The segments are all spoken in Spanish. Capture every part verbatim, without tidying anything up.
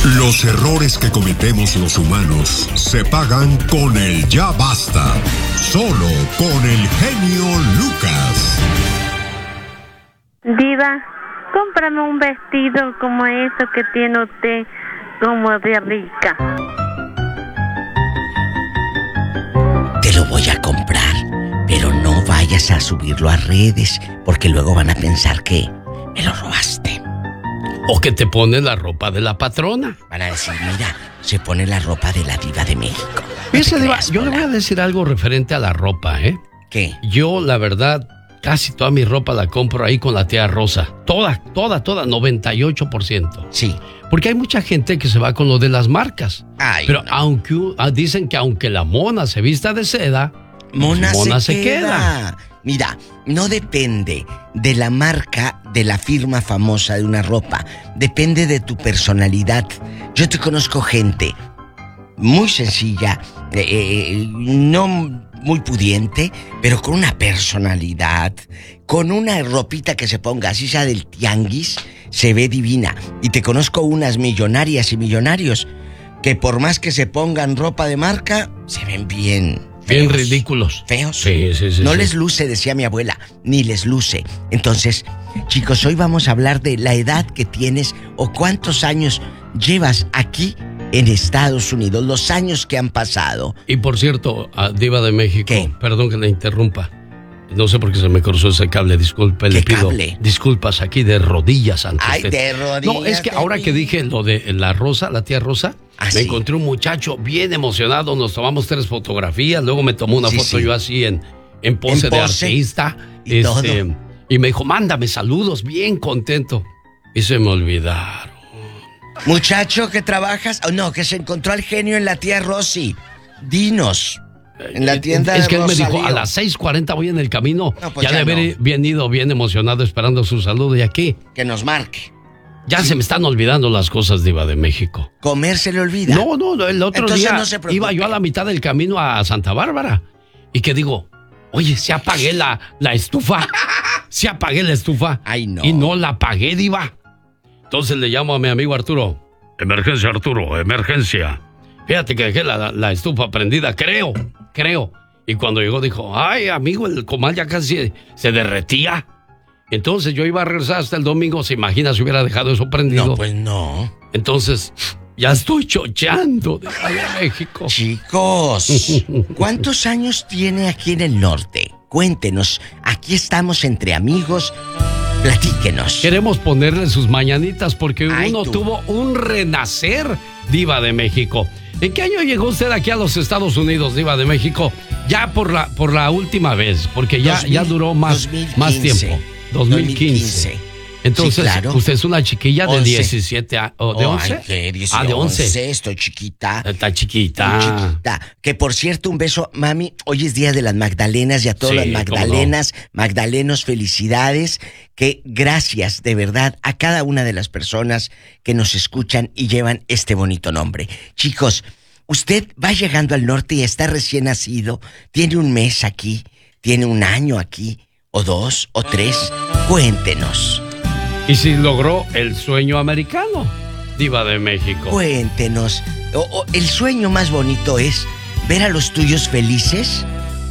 Los errores que cometemos los humanos se pagan con el ya basta. Solo con el genio Lucas. Diva, cómprame un vestido como eso que tiene usted, como de rica. Te lo voy a comprar, pero no vayas a subirlo a redes, porque luego van a pensar que me lo robaste. O que te pone la ropa de la patrona. Van a decir, mira, se pone la ropa de la Diva de México. Fíjese, Diva, yo le voy a decir algo referente a la ropa, ¿eh? ¿Qué? Yo, la verdad, casi toda mi ropa la compro ahí con la tía Rosa. Toda, toda, toda, noventa y ocho por ciento. Sí. Porque hay mucha gente que se va con lo de las marcas. Ay, Pero no. aunque dicen que aunque la mona se vista de seda, Mona, mona se, se queda. queda. Mira, no depende de la marca, de la firma famosa de una ropa. Depende de tu personalidad. Yo te conozco gente muy sencilla, eh, eh, no muy pudiente, pero con una personalidad, con una ropita que se ponga, así sea del tianguis, se ve divina. Y te conozco unas millonarias y millonarios que por más que se pongan ropa de marca, se ven bien. Bien Feos. ridículos. Feos. Sí, sí, sí. No sí. les luce, decía mi abuela, ni les luce. Entonces, chicos, hoy vamos a hablar de la edad que tienes o cuántos años llevas aquí en Estados Unidos, los años que han pasado. Y por cierto, a Diva de México, ¿Qué? Perdón que la interrumpa. No sé por qué se me cruzó ese cable, disculpe, ¿Qué le pido cable? disculpas aquí de rodillas ante Ay, usted. de rodillas. No, es que ahora que dije lo de la Rosa, la tía Rosa, ¿Ah, me sí? encontré un muchacho bien emocionado, nos tomamos tres fotografías, luego me tomó una Sí, foto sí. yo así en, en pose En de pose. artista. Y este, todo. Y me dijo, mándame saludos, bien contento. Y se me olvidaron. Muchacho que trabajas, oh, no, que se encontró al genio en la tía Rosy. Dinos. En la tienda Es de que él me dijo, Rosalío. a las seis cuarenta voy en el camino. No, pues ya ya de haber no. bien ido, bien emocionado, esperando su saludo. ¿Y aquí? Que nos marque. Ya se me están olvidando las cosas, Diva de México. Comer se le olvida. No, no, no, el otro Entonces día no se preocupe. iba yo a la mitad del camino a Santa Bárbara. Y que digo, oye, se apagué la, la estufa. Se apagué la estufa. Ay, no. Y no la apagué, Diva. Entonces le llamo a mi amigo Arturo. Emergencia, Arturo, emergencia. Fíjate que dejé la, la estufa prendida, creo, creo. Y cuando llegó dijo, ay, amigo, el comal ya casi se derretía. Entonces yo iba a regresar hasta el domingo. ¿Se imagina si hubiera dejado eso prendido? No, pues no. Entonces, ya estoy chocheando de México. Chicos, ¿cuántos años tiene aquí en el norte? Cuéntenos. Aquí estamos entre amigos. Platíquenos. Queremos ponerle sus mañanitas porque Ay, uno tú. tuvo un renacer, Diva de México. ¿En qué año llegó usted aquí a los Estados Unidos, Diva de México? Ya por la, por la última vez, porque ya, dos mil, ya duró más, dos mil quince. más tiempo. dos mil quince. Entonces, Sí, claro. usted es una chiquilla de once. diecisiete años. ¿O de Oh, once? ay, ¿qué? dieciocho, Ah, de once. Estoy chiquita. Está chiquita. Estoy chiquita. Que por cierto, un beso, mami. Hoy es día de las Magdalenas y a todas Sí, las cómo Magdalenas, Magdalenos, felicidades. Que gracias de verdad a cada una de las personas que nos escuchan y llevan este bonito nombre. Chicos, usted va llegando al norte y está recién nacido, tiene un mes aquí, tiene un año aquí, o dos, o tres. Cuéntenos. Y si logró el sueño americano, Diva de México. Cuéntenos. O, o, el sueño más bonito es ver a los tuyos felices,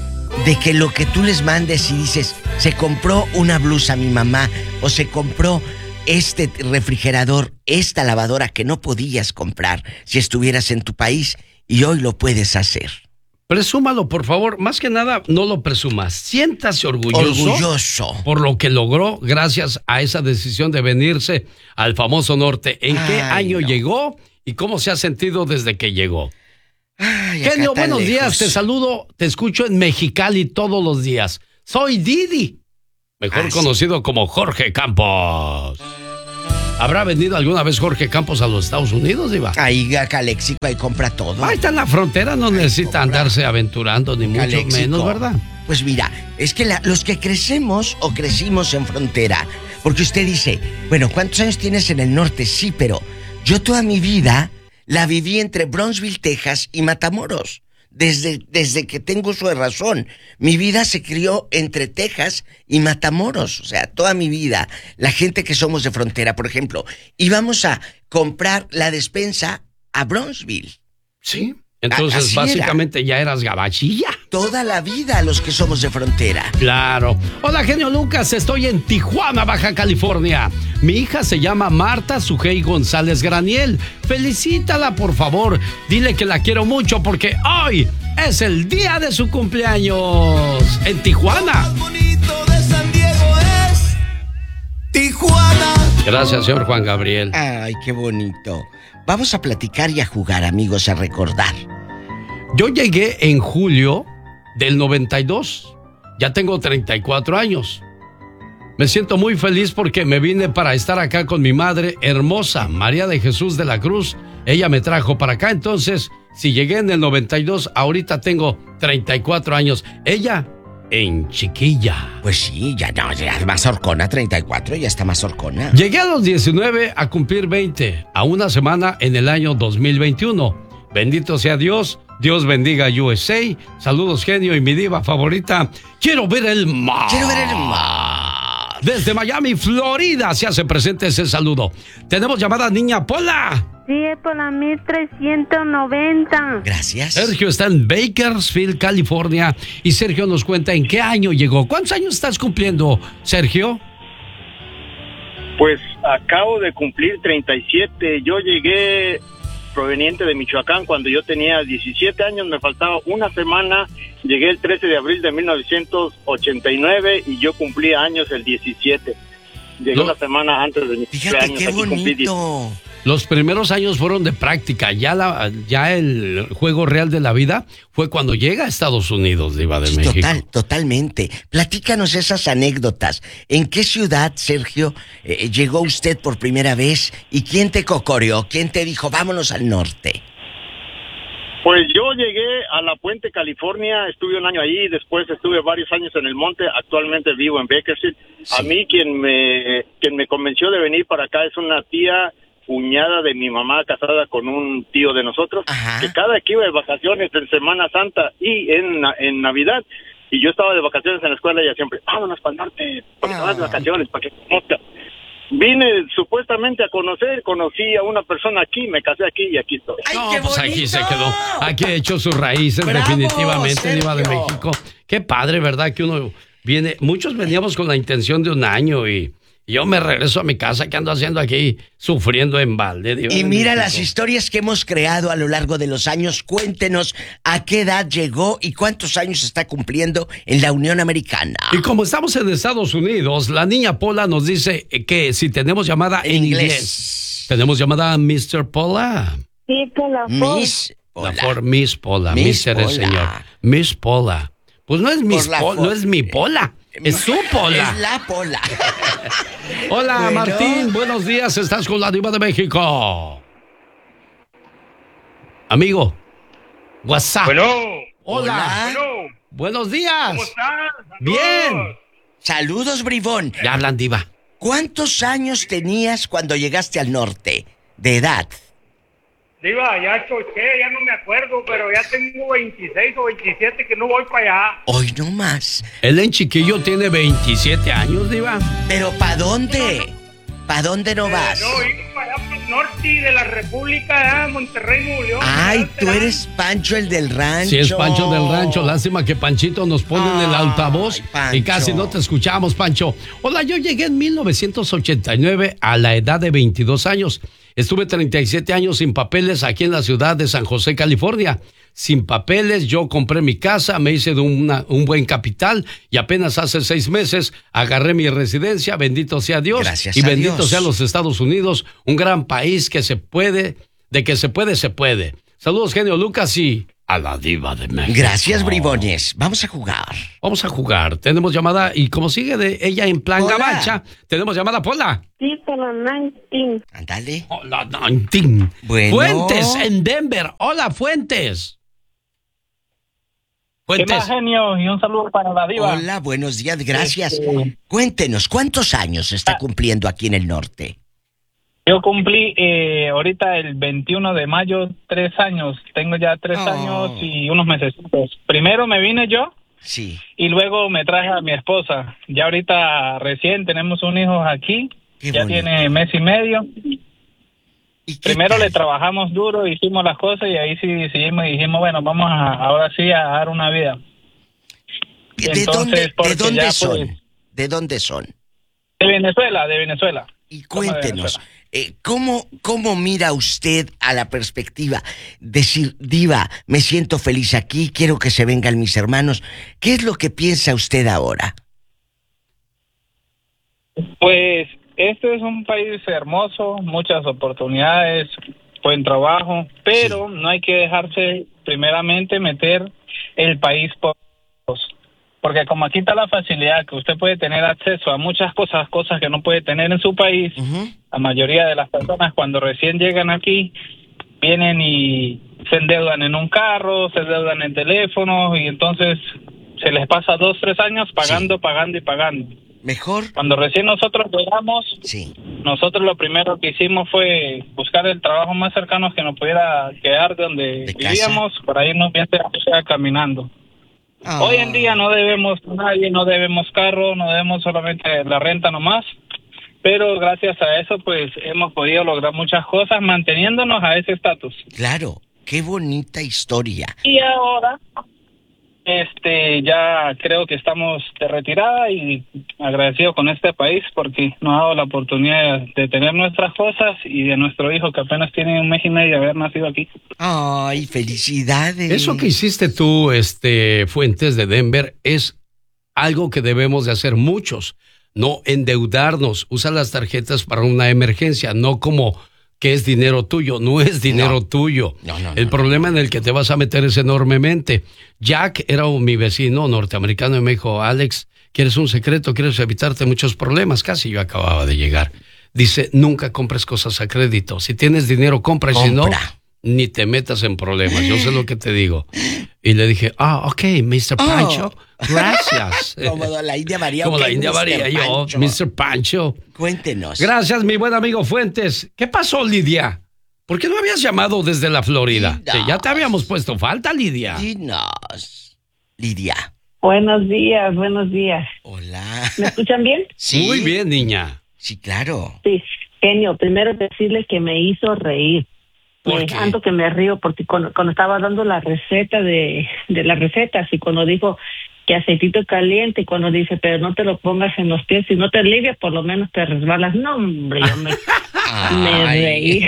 de que lo que tú les mandes y dices, se compró una blusa a mi mamá, o se compró este refrigerador, esta lavadora que no podías comprar si estuvieras en tu país y hoy lo puedes hacer. Presúmalo, por favor. Más que nada, no lo presumas. Siéntase orgulloso, Orgulloso. por lo que logró gracias a esa decisión de venirse al famoso norte. ¿En Ay, qué año no. llegó y cómo se ha sentido desde que llegó? Ay, acá Genio, tan buenos lejos. días. Te saludo, te escucho en Mexicali todos los días. Soy Didi, mejor Ah, sí. conocido como Jorge Campos. ¿Habrá venido alguna vez Jorge Campos a los Estados Unidos, Diva? Ahí a Calexico, ahí compra todo. Ahí está en la frontera, no necesita compra. andarse aventurando, ni mucho Calexico. menos, ¿verdad? Pues mira, es que la- los que crecemos o crecimos en frontera, porque usted dice, bueno, ¿cuántos años tienes en el norte? Sí, pero yo toda mi vida la viví entre Brownsville, Texas y Matamoros. desde, desde que tengo uso de razón. Mi vida se crió entre Texas y Matamoros, o sea, toda mi vida. La gente que somos de frontera, por ejemplo, íbamos a comprar la despensa a Bronzeville. Sí. Entonces, así básicamente era. Ya eras gabachilla. Toda la vida los que somos de frontera. Claro. Hola, genio Lucas, estoy en Tijuana, Baja California. Mi hija se llama Marta Sujei González Graniel. Felicítala, por favor. Dile que la quiero mucho porque hoy es el día de su cumpleaños. En Tijuana. Lo más bonito de San Diego es Tijuana. Gracias, señor Juan Gabriel. Ay, qué bonito. Vamos a platicar y a jugar, amigos, a recordar. Yo llegué en julio del noventa y dos. Ya tengo treinta y cuatro años. Me siento muy feliz porque me vine para estar acá con mi madre hermosa, María de Jesús de la Cruz. Ella me trajo para acá, entonces, si llegué en el noventa y dos, ahorita tengo treinta y cuatro años. Ella en chiquilla. Pues sí, ya no, ya más horcona, treinta y cuatro, ya está más horcona. Llegué a los diecinueve a cumplir veinte, a una semana en el año dos mil veintiuno. Bendito sea Dios, Dios bendiga U S A. Saludos, genio, y mi diva favorita. Quiero ver el mar. Quiero ver el mar. Desde Miami, Florida, se hace presente ese saludo. Tenemos llamada Niña Pola. Sí, es por la mil trescientos noventa. Gracias. Sergio está en Bakersfield, California, y Sergio nos cuenta en qué año llegó. ¿Cuántos años estás cumpliendo, Sergio? Pues acabo de cumplir treinta y siete. Yo llegué proveniente de Michoacán cuando yo tenía diecisiete años, me faltaba una semana. Llegué el trece de abril de mil novecientos ochenta y nueve y yo cumplí años el diecisiete. Llegué No. una semana antes de mis Fíjate cumpleaños. qué Aquí cumplí diez. bonito. Los primeros años fueron de práctica. Ya, la, ya el juego real de la vida fue cuando llega a Estados Unidos, diva de Sí, México. total, totalmente. Platícanos esas anécdotas. ¿En qué ciudad, Sergio, eh, llegó usted por primera vez? ¿Y quién te cocoreó? ¿Quién te dijo, vámonos al norte? Pues yo llegué a La Puente, California, estuve un año allí, después estuve varios años en el monte, actualmente vivo en Bakersfield. Sí. A mí quien me, quien me convenció de venir para acá es una tía cuñada de mi mamá casada con un tío de nosotros, Ajá. que cada que iba de vacaciones en Semana Santa y en, na- en Navidad, y yo estaba de vacaciones en la escuela, ella siempre, vámonos para el norte, para que te vas de Ah. vacaciones, para que conozcas. Vine supuestamente a conocer, conocí a una persona aquí, me casé aquí y aquí estoy. ¡Ay, No, qué pues aquí bonito! se quedó. Aquí ha hecho sus raíces, ¡Bravo, definitivamente, diva de Sergio! México. Qué padre, ¿verdad? Que uno viene. Muchos veníamos con la intención de un año y, y yo me regreso a mi casa. ¿Qué ando haciendo aquí? Sufriendo en balde, diva Y de mira México. las historias que hemos creado a lo largo de los años. Cuéntenos a qué edad llegó y cuántos años está cumpliendo en la Unión Americana. Y como estamos en Estados Unidos, la niña Pola nos dice que si tenemos llamada en, En inglés. inglés. Tenemos llamada a mister Pola. Sí, por la Ford. Miss La Pola. por Miss Pola. Miss mister es Pola. señor. Miss Pola. Pues no es Miss la Pola, for- no es mi Pola. Es su Pola. Es la Pola. Hola, Bueno. Martín, buenos días, estás con la diva de México. Amigo, WhatsApp. Bueno, Hola. Hola. bueno, Buenos días. ¿cómo estás? Bien. Saludos, bribón. Ya hablan, diva. ¿Cuántos años tenías cuando llegaste al norte? De edad. Diva, ya choché, ya no me acuerdo, pero ya tengo veintiséis o veintisiete que no voy para allá. Hoy no más. Él en chiquillo tiene veintisiete años, diva. ¿Pero para dónde? ¿Para dónde no vas? Eh, no, ir para allá, para el norte de la República, ¿eh? Monterrey, Nuevo León. Ay, allá tú será. eres Pancho el del rancho. Si es Pancho del Rancho, lástima que Panchito nos pone en el Ay, altavoz Pancho. y casi no te escuchamos, Pancho. Hola, yo llegué en mil novecientos ochenta y nueve a la edad de veintidós años. Estuve treinta y siete años sin papeles aquí en la ciudad de San José, California. Sin papeles, yo compré mi casa, me hice de una- un buen capital y apenas hace seis meses agarré mi residencia. Bendito sea Dios. Gracias y a bendito Dios. sea los Estados Unidos, un gran país que se puede, de que se puede, se puede. Saludos, genio Lucas, y a la diva de México. Gracias, bribones. Vamos a jugar. Vamos a jugar. Tenemos llamada y como sigue de ella en plan Hola. gabacha, tenemos llamada Pola. Sí, por la nineteen. Ándale. Hola, Nantín. Bueno. Fuentes en Denver. Hola, Fuentes. ¿Qué Fuentes. más, genio? Y un saludo para la diva. Hola, buenos días, gracias. Este- Cuéntenos, ¿cuántos años está cumpliendo aquí en el norte? Yo cumplí eh, ahorita el veintiuno de mayo tres años. Tengo ya tres Oh. años y unos meses. Primero me vine yo Sí. y luego me traje a mi esposa. Ya ahorita recién tenemos un hijo aquí. Qué Ya bonito. tiene mes y medio. ¿Y qué Primero tal? le trabajamos duro, hicimos las cosas y ahí sí seguimos y dijimos, bueno, vamos a, ahora sí a dar una vida. ¿De entonces, dónde, de porque dónde ya, son? pues, ¿De dónde son? De Venezuela, de Venezuela. Y Somos de cuéntenos, Venezuela. eh, ¿cómo, ¿cómo mira usted a la perspectiva? Decir, Diva, me siento feliz aquí, quiero que se vengan mis hermanos. ¿Qué es lo que piensa usted ahora? Pues este es un país hermoso, muchas oportunidades, buen trabajo, pero no hay que dejarse primeramente meter el país por porque como aquí está la facilidad que usted puede tener acceso a muchas cosas, cosas que no puede tener en su país, Uh-huh. la mayoría de las personas cuando recién llegan aquí vienen y se endeudan en un carro, se endeudan en teléfonos y entonces se les pasa dos, tres años pagando, Sí. pagando y pagando. ¿Mejor? Cuando recién nosotros llegamos, Sí. nosotros lo primero que hicimos fue buscar el trabajo más cercano que nos pudiera quedar de donde ¿De casa? vivíamos, para irnos bien sea caminando. Ah. Hoy en día no debemos nadie, no debemos carro, no debemos solamente la renta nomás, pero gracias a eso pues hemos podido lograr muchas cosas manteniéndonos a ese estatus. Claro, qué bonita historia. Y ahora, este, ya creo que estamos de retirada y agradecido con este país porque nos ha dado la oportunidad de tener nuestras cosas y de nuestro hijo que apenas tiene un mes y medio de haber nacido aquí. Ay, felicidades. Eso que hiciste tú, este, Fuentes de Denver, es algo que debemos de hacer muchos. No endeudarnos, usa las tarjetas para una emergencia, no como que es dinero tuyo, no es dinero No. tuyo. No, no, no, El no. problema en el que te vas a meter es enormemente. Jack era un- mi vecino norteamericano y me dijo, Alex, ¿quieres un secreto? ¿Quieres evitarte muchos problemas? Casi yo acababa de llegar. Dice, nunca compres cosas a crédito. Si tienes dinero, compra, y si no, Compra. ni te metas en problemas. Yo sé lo que te digo. Y le dije, ah, ok, mister Oh. Pancho, gracias. Como la India María. Como ok, la India mister María, yo, Pancho. mister Pancho. Cuéntenos. Gracias, mi buen amigo Fuentes. ¿Qué pasó, Lidia? ¿Por qué no habías llamado desde la Florida? Dinos. Sí, ya te habíamos puesto falta, Lidia. Dinos. Lidia. Buenos días, buenos días. Hola. ¿Me escuchan bien? Sí. Muy bien, niña. Sí, claro. Sí. Genio, primero decirle que me hizo reír. ¿Por Me qué? tanto que me río porque cuando, cuando estaba dando la receta de, de las recetas y cuando dijo que aceitito caliente y cuando dice, pero no te lo pongas en los pies, si no te alivias, por lo menos te resbalas. No, hombre, yo me, me Ay. reí.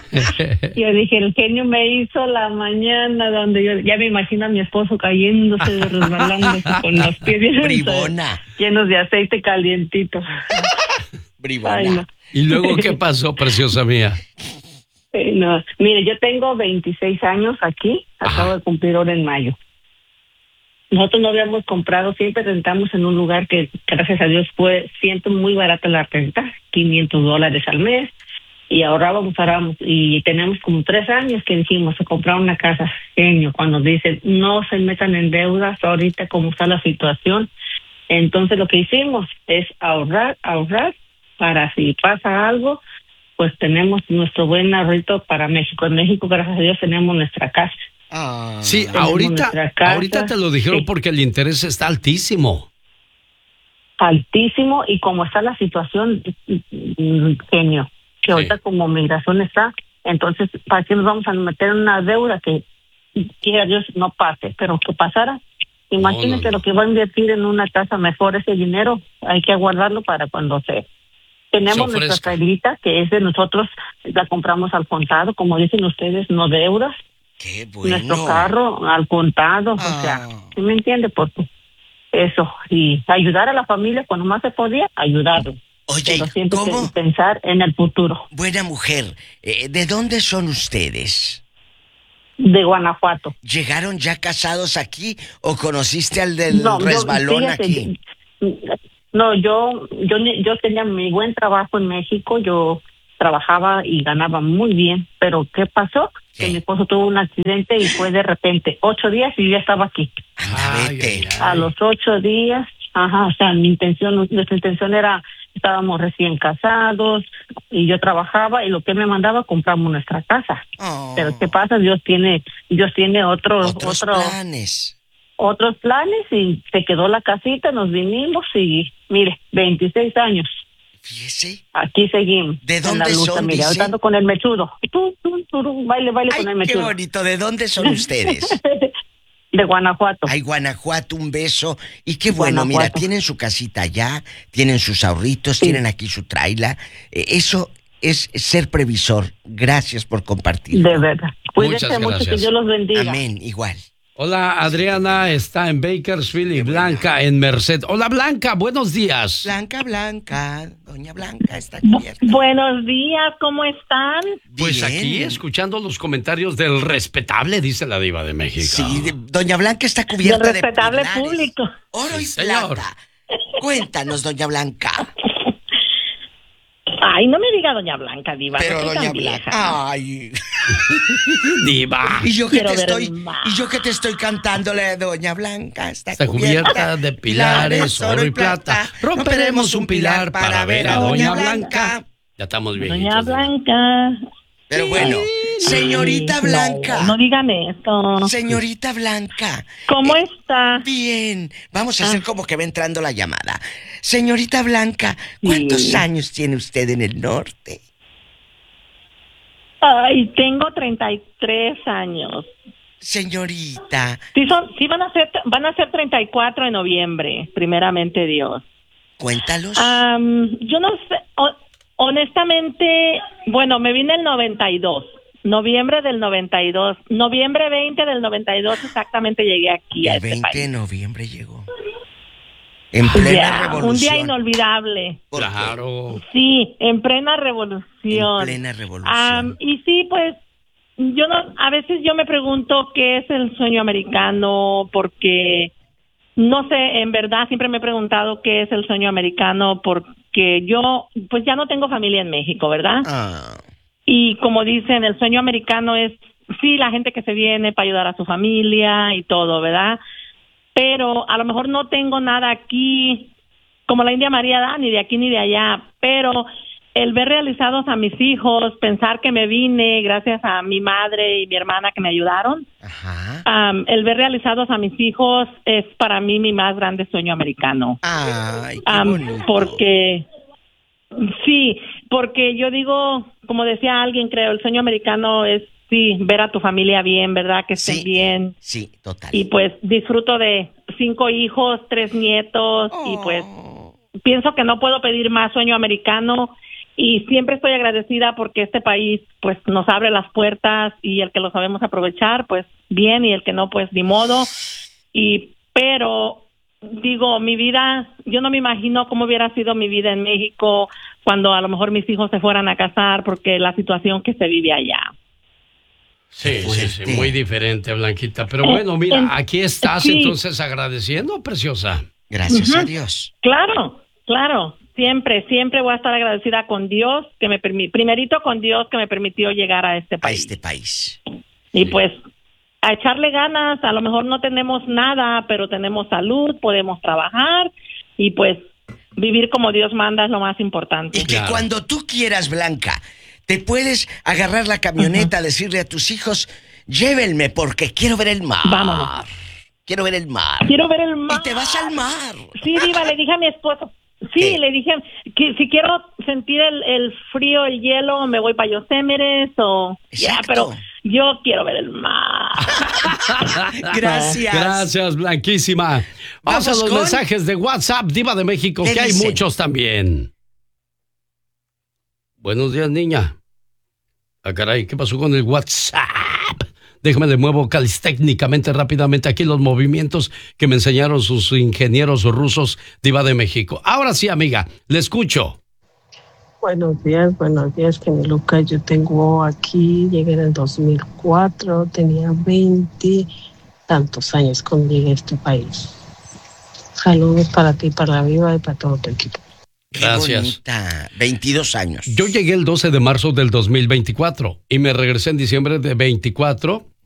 Yo dije, el genio me hizo la mañana donde yo ya me imagino a mi esposo cayéndose, resbalándose con los pies llenos de- Bribona. llenos de aceite calientito. Bribona. Ay, no. ¿Y luego qué pasó, preciosa mía? Eh, no. Mire, yo tengo veintiséis años aquí, acabo Ajá. de cumplir ahora en mayo. Nosotros no habíamos comprado, siempre rentamos en un lugar que, gracias a Dios, fue siempre muy barata la renta, quinientos dólares al mes, y ahorrábamos, ahorrábamos, y tenemos como tres años que dijimos a comprar una casa. Genio, cuando dicen no se metan en deudas ahorita como está la situación, entonces lo que hicimos es ahorrar, ahorrar, para si pasa algo, pues tenemos nuestro buen ahorrito para México. En México, gracias a Dios, tenemos nuestra casa. Ah. Sí, Tenemos ahorita, nuestra casa. ahorita te lo dijeron Sí. porque el interés está altísimo. Altísimo, y como está la situación, mm, genio, que ahorita como migración está, entonces, ¿para qué nos vamos a meter en una deuda que, quiera Dios, no pase? Pero que pasara, imagínese no, no. lo que va a invertir en una casa mejor ese dinero, hay que aguardarlo para cuando se... Tenemos Se nuestra ofrezca. trailita, que es de nosotros, la compramos al contado, como dicen ustedes, no deudas. Qué bueno. Nuestro carro al contado, Ah. o sea, ¿sí me entiende? Porque eso, y ayudar a la familia cuando más se podía, ayudarlo. Oye, Pero siempre ¿cómo? que pensar en el futuro. Buena mujer, eh, ¿de dónde son ustedes? De Guanajuato. ¿Llegaron ya casados aquí o conociste al del No, yo- resbalón fíjate, aquí? No, yo, yo, yo tenía mi buen trabajo en México, yo trabajaba y ganaba muy bien, pero ¿qué pasó? ¿Qué? Que mi esposo tuvo un accidente y fue de repente ocho días y yo ya estaba aquí. Anda, Ay, vete. ay, ay. A los ocho días, ajá, o sea, mi intención, nuestra intención era estábamos recién casados y yo trabajaba y lo que me mandaba compramos nuestra casa. Oh. Pero ¿qué pasa? Dios tiene, Dios tiene otros, otros otro, planes. Otros planes y se quedó la casita, nos vinimos y mire, veintiséis años. Fíjese. Aquí seguimos. ¿De dónde son? Mira, ahorita ando con el mechudo. Tú, tú, tú, baile, baile Ay, con el mechudo. qué bonito. ¿De dónde son ustedes? De Guanajuato. Ay, Guanajuato, un beso. Y qué bueno, Guanajuato. Mira, tienen su casita allá, tienen sus ahorritos, sí. Tienen aquí su traila. Eh, eso es ser previsor. Gracias por compartir. De verdad. Muchas Cuídense mucho, que Dios los bendiga. Amén, igual. Hola, Adriana está en Bakersfield y Blanca en Merced. Hola, Blanca, buenos días. Blanca, Blanca, doña Blanca está cubierta. Buenos días, ¿cómo están? Pues bien. Aquí escuchando los comentarios del respetable, dice la diva de México. Sí, de, doña Blanca está cubierta del respetable de respetable público. Oro y sí, plata. Cuéntanos, doña Blanca. Ay, no me diga doña Blanca, diva. Pero no doña Blanca. Ay. Diva. Y yo que te estoy, y yo que te estoy cantándole, doña Blanca está, está cubierta, cubierta de pilares, oro y plata. Romperemos un pilar para ver a doña Blanca. Ya estamos viejitos. Doña Blanca. Pero bueno, señorita Blanca. No, no digan esto. Señorita Blanca. ¿Cómo eh, está? Bien. Vamos a hacer ah. como que va entrando la llamada. Señorita Blanca, ¿cuántos sí. años tiene usted en el norte? Ay, tengo treinta y tres años. Señorita. Sí, son, sí van a ser, van a ser treinta y cuatro en noviembre, primeramente Dios. Cuéntalos. Um, yo no sé... Oh, honestamente, bueno, me vine el noventa y dos, noviembre del noventa y dos, noviembre veinte del noventa y dos exactamente llegué aquí el a este veinte país. de noviembre llegó. En plena ya, revolución. Un día inolvidable. Claro. Sí, en plena revolución. En plena revolución. Um, y sí, pues, yo no, a veces yo me pregunto qué es el sueño americano, porque... No sé, en verdad siempre me he preguntado qué es el sueño americano porque yo, pues ya no tengo familia en México, ¿verdad? Ah. Y como dicen, el sueño americano es, sí, la gente que se viene para ayudar a su familia y todo, ¿verdad? Pero a lo mejor no tengo nada aquí, como la India María da, ni de aquí ni de allá, pero el ver realizados a mis hijos, pensar que me vine gracias a mi madre y mi hermana que me ayudaron, Ajá. Um, el ver realizados a mis hijos es para mí mi más grande sueño americano. Ay, qué um, bonito. Porque, sí, porque yo digo, como decía alguien, creo, el sueño americano es, sí, ver a tu familia bien, ¿verdad? Que estén sí, bien. Sí, total. Y pues disfruto de cinco hijos, tres nietos, oh. y pues pienso que no puedo pedir más sueño americano. Y siempre estoy agradecida porque este país pues nos abre las puertas y el que lo sabemos aprovechar pues bien y el que no pues ni modo. Y pero digo, mi vida, yo no me imagino cómo hubiera sido mi vida en México cuando a lo mejor mis hijos se fueran a casar porque la situación que se vive allá. Sí, sí, sí, muy diferente, Blanquita. Pero bueno, mira, aquí estás sí. entonces agradeciendo, preciosa. Gracias uh-huh. a Dios. Claro, claro. Siempre, siempre voy a estar agradecida con Dios, que me permitió, primerito con Dios que me permitió llegar a este país. A este país. Y sí. pues, a echarle ganas, a lo mejor no tenemos nada, pero tenemos salud, podemos trabajar y pues vivir como Dios manda es lo más importante. Y que claro. cuando tú quieras, Blanca, te puedes agarrar la camioneta, uh-huh. decirle a tus hijos, llévenme porque quiero ver el mar. Vámonos. Quiero ver el mar. Quiero ver el mar. Y te vas al mar. Sí, diva, le dije a mi esposo. Sí, ¿qué? Le dije que si quiero sentir el, el frío, el hielo, me voy para Yosemite o... Ya, pero yo quiero ver el mar. Gracias. Gracias, Blanquísima. Vamos, Vamos a los con... mensajes de WhatsApp, Diva de México, que hay dicen? muchos también. Buenos días, niña. Ah, caray, ¿qué pasó con el WhatsApp? Déjame le muevo calistécnicamente rápidamente aquí los movimientos que me enseñaron sus ingenieros rusos, Diva de México. Ahora sí, amiga, le escucho. Buenos días, buenos días, que mi Lucas, yo tengo aquí, llegué en el dos mil cuatro, tenía veinte tantos años cuando llegué a este país. Saludos para ti, para la Viva y para todo tu equipo. Gracias. Bonita. veintidós años. Yo llegué el doce de marzo del dos mil veinticuatro y me regresé en diciembre de veinticuatro